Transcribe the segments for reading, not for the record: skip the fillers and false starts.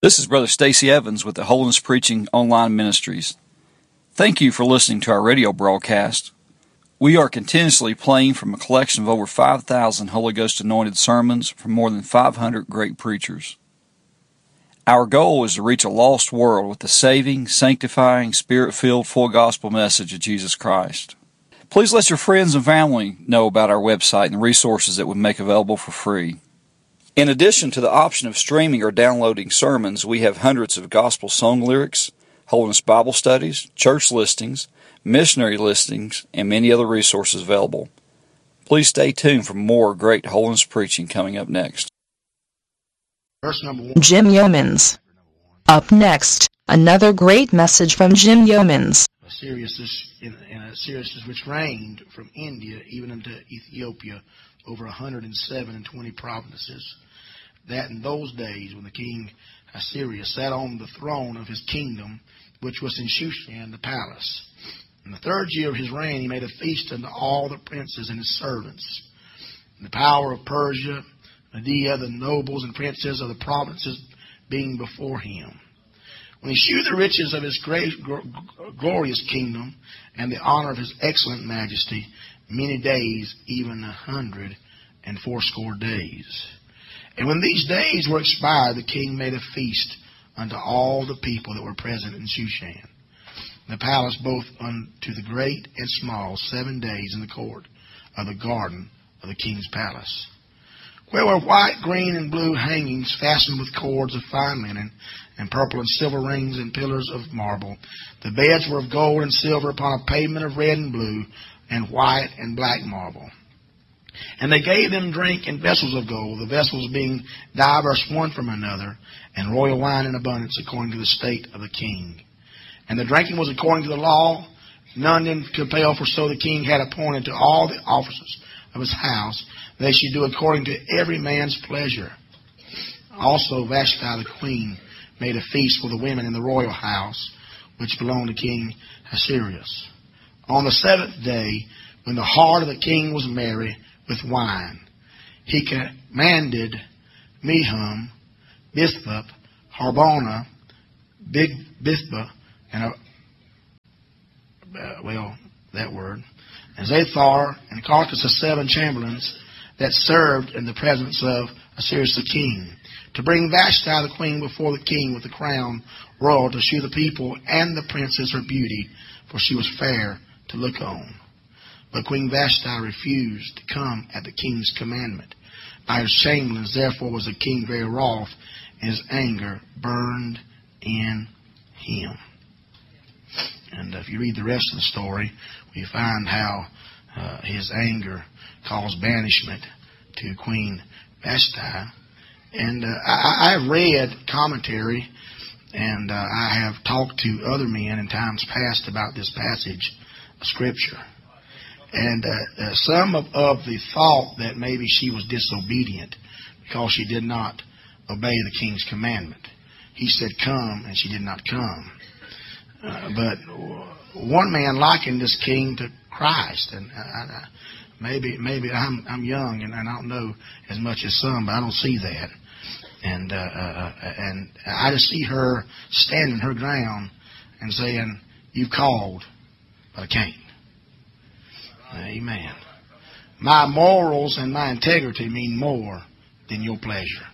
This is Brother Stacy Evans with the Holiness Preaching Online Ministries. Thank you for listening to our radio broadcast. We are continuously playing from a collection of over 5,000 Holy Ghost anointed sermons from more than 500 great preachers. Our goal is to reach a lost world with the saving, sanctifying, Spirit-filled, full gospel message of Jesus Christ. Please let your friends and family know about our website and the resources that we make available for free. In addition to the option of streaming or downloading sermons, we have hundreds of gospel song lyrics, Holiness Bible studies, church listings, missionary listings, and many other resources available. Please stay tuned for more great holiness preaching coming up next. Verse number 1. Jim Yeomans. Up next, another great message from Jim Yeomans. A seriousness which reigned from India even unto Ethiopia over 107 and 20 provinces. That in those days when the king Assyria sat on the throne of his kingdom, which was in Shushan the palace. In the third year of his reign he made a feast unto all the princes and his servants. And the power of Persia, Media, the nobles and princes of the provinces being before him. When he shewed the riches of his great glorious kingdom and the honor of his excellent majesty, many days, even 180 days. And when these days were expired, the king made a feast unto all the people that were present in Shushan, the palace both unto the great and small, 7 days in the court of the garden of the king's palace, where were white, green, and blue hangings fastened with cords of fine linen, and purple and silver rings and pillars of marble. The beds were of gold and silver upon a pavement of red and blue, and white and black marble. And they gave them drink in vessels of gold, the vessels being diverse one from another, and royal wine in abundance according to the state of the king. And the drinking was according to the law, none then could fail, for so the king had appointed to all the officers of his house, they should do according to every man's pleasure. Also Vashti the queen made a feast for the women in the royal house, which belonged to King Ahasuerus. On the 7th day, when the heart of the king was merry with wine, he commanded Mehum, Bithba, Harbona, Bithba, and and Zathar, and Carcass, 7 chamberlains that served in the presence of Ahasuerus the king, to bring Vashti the queen before the king with the crown royal, to shew the people and the princes her beauty, for she was fair to look on. But Queen Vashti refused to come at the king's commandment. By her chamberlains, therefore, was the king very wroth, and his anger burned in him. And if you read the rest of the story, we find how his anger caused banishment to Queen Vashti. And I have read commentary, and I have talked to other men in times past about this passage of Scripture. And some of the thought that maybe she was disobedient because she did not obey the king's commandment. He said, come, and she did not come. But one man likened this king to Christ, and maybe I'm young and I don't know as much as some, but I don't see that. And I just see her standing her ground and saying, "You've called, but I can't." Amen. My morals and my integrity mean more than your pleasure.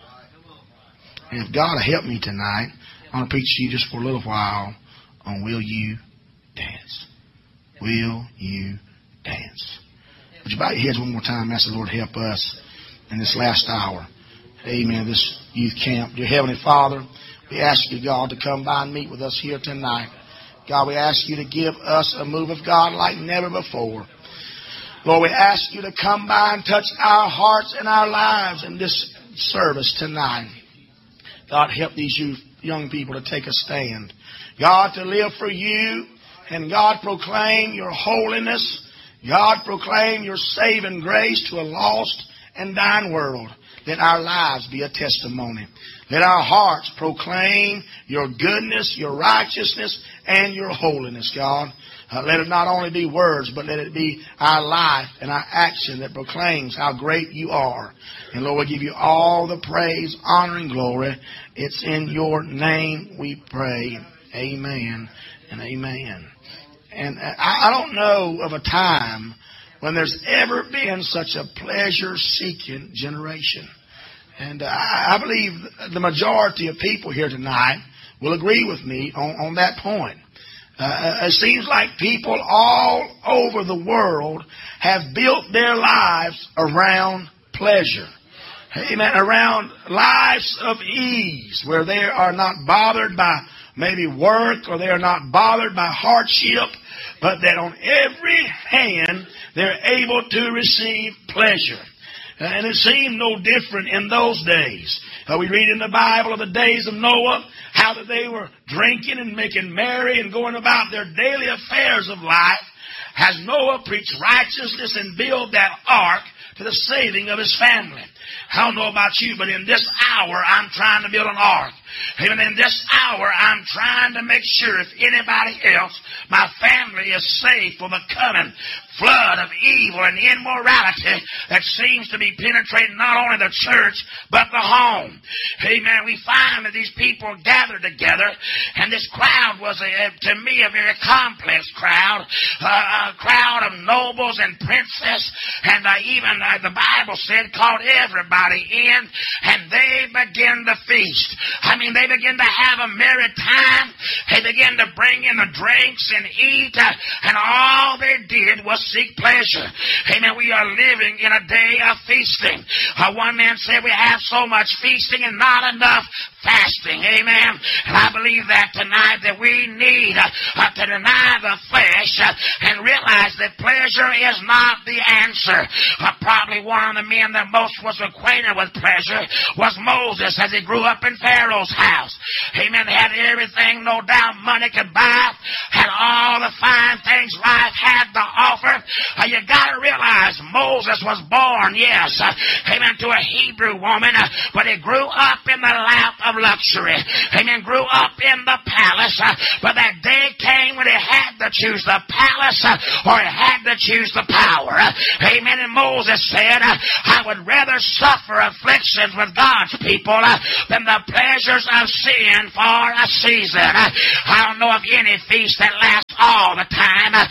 And if God will help me tonight, I want to preach to you just for a little while on Will You Dance? Will you dance? Would you bow your heads one more time and ask the Lord to help us in this last hour? Amen. This youth camp. Dear Heavenly Father, we ask you, God, to come by and meet with us here tonight. God, we ask you to give us a move of God like never before. Lord, we ask you to come by and touch our hearts and our lives in this service tonight. God, help these young people to take a stand. God, to live for you, and God, proclaim your holiness. God, proclaim your saving grace to a lost and dying world. Let our lives be a testimony. Let our hearts proclaim your goodness, your righteousness, and your holiness, God. Let it not only be words, but let it be our life and our action that proclaims how great you are. And Lord, we give you all the praise, honor, and glory. It's in your name we pray. Amen and amen. And I don't know of a time when there's ever been such a pleasure-seeking generation. And I believe the majority of people here tonight will agree with me on that point. It seems like people all over the world have built their lives around pleasure. Amen. Around lives of ease, where they are not bothered by maybe work, or they are not bothered by hardship, but that on every hand they're able to receive pleasure. And it seemed no different in those days. We read in the Bible of the days of Noah, how that they were drinking and making merry and going about their daily affairs of life, as Noah preached righteousness and built that ark to the saving of his family. I don't know about you, but in this hour, I'm trying to build an ark. Even in this hour, I'm trying to make sure if anybody else, my family is safe from the coming flood of evil and immorality that seems to be penetrating not only the church, but the home. Amen. We find that these people gathered together, and this crowd was, to me, a very complex crowd. A crowd of nobles and princes, and even the Bible said, called everybody in, and they began to feast. They began to have a merry time. They began to bring in the drinks and eat, and all they did was seek pleasure. Amen. We are living in a day of feasting. One man said we have so much feasting and not enough fasting. Amen. And I believe that tonight that we need to deny the flesh and realize that pleasure is not the answer. Probably one of the men that most was acquainted with pleasure was Moses, as he grew up in Pharaoh's house. Amen. They had everything, no doubt, money could buy, had all the fine things life had to offer. You got to realize Moses was born, yes, amen, to a Hebrew woman, but he grew up in the lap of luxury. Amen. Grew up in the palace, but that day came when he had to choose the palace or he had to choose the power. Amen. And Moses said, I would rather suffer afflictions with God's people than the pleasures of sin for a season. I don't know of any feast that lasts all the time,